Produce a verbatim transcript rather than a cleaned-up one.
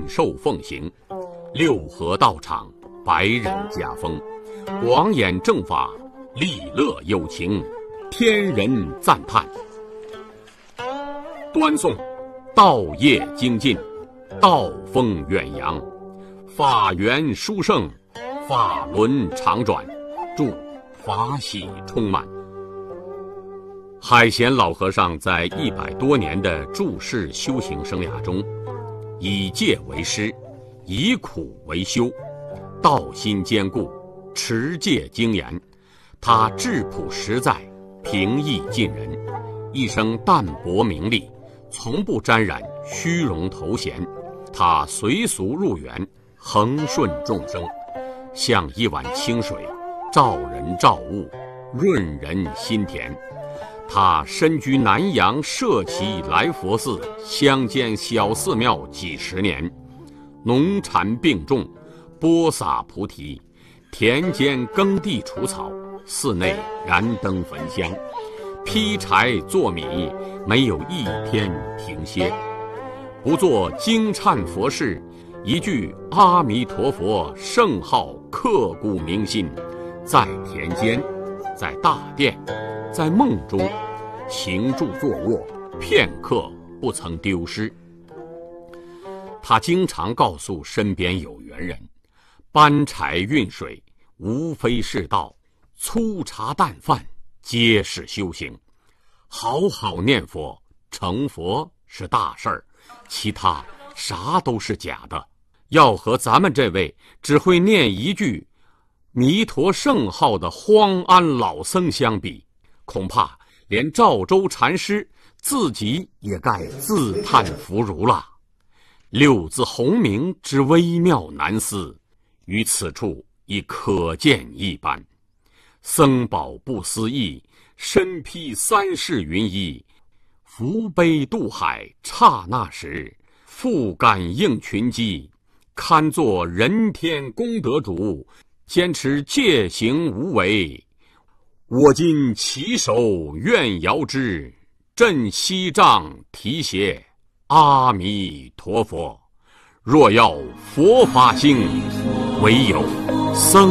受奉行，六合道场，百人家风，广演正法，利乐有情，天人赞叹。端宋，道业精进，道风远扬，法源殊胜，法轮常转，祝法喜充满。海贤老和尚在一百多年的住世修行生涯中，以戒为师，以苦为修，道心坚固，持戒精严。他质朴实在，平易近人，一生淡泊名利，从不沾染虚荣头衔。他随俗入园，恒顺众生，像一碗清水，照人照物，润人心田。他身居南阳社稷来佛寺乡间小寺庙几十年，农禅并种，播撒菩提，田间耕地除草，寺内燃灯焚香，劈柴做米，没有一天停歇。不做惊忏佛事，一句阿弥陀佛圣号刻骨铭心，在田间，在大殿，在梦中，行住坐卧，片刻不曾丢失。他经常告诉身边有缘人，搬柴运水无非是道，粗茶淡饭皆是修行。好好念佛成佛是大事儿，其他啥都是假的。要和咱们这位只会念一句弥陀圣号的荒安老僧相比，恐怕连赵州禅师自己也该自叹弗如了。六字洪名之微妙难思，于此处已可见一斑。僧宝不思议，身披三世云衣，扶悲渡海刹那时，复感应群机，堪作人天功德主，坚持戒行无为。我今起手愿遥之，振西杖提携阿弥陀佛。若要佛法兴，唯有僧